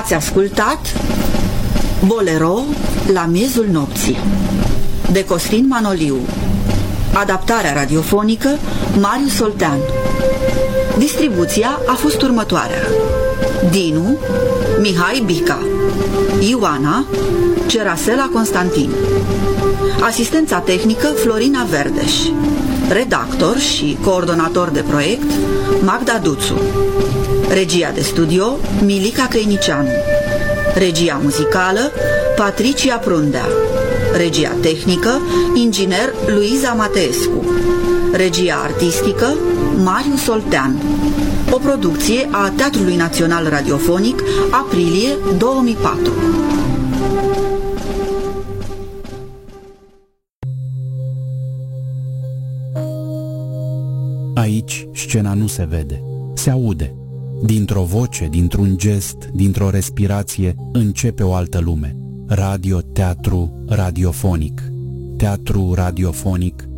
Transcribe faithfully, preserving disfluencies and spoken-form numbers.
Ați ascultat Bolero la miezul nopții de Costin Manoliu. Adaptarea radiofonică Marius Soltean. Distribuția a fost următoarea: Dinu Mihai Bica, Ioana Cerasela Constantin, asistența tehnică Florina Verdeș, redactor și coordonator de proiect Magda Duțu, regia de studio Milica Creinicianu, regia muzicală Patricia Prundea, regia tehnică inginer Luiza Mateescu, regia artistică Marius Soltean. O producție a Teatrului Național Radiofonic, aprilie două mii patru. Aici scena nu se vede, se aude. Dintr-o voce, dintr-un gest, dintr-o respirație, începe o altă lume. Radio, teatru, radiofonic. Teatru radiofonic